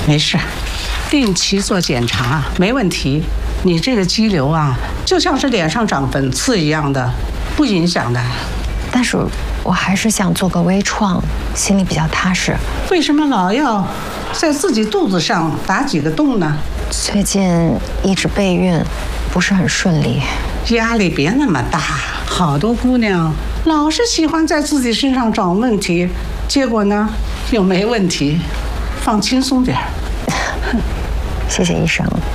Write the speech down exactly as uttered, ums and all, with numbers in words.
没事，定期做检查没问题。你这个肌瘤啊，就像是脸上长粉刺一样的，不影响的。 但是我还是想做个微创，心里比较踏实。 为什么老要在自己肚子上打几个洞呢？ 最近一直备孕，不是很顺利。 压力别那么大，好多姑娘老是喜欢在自己身上找问题，结果呢又没问题，放轻松点。 谢谢医生。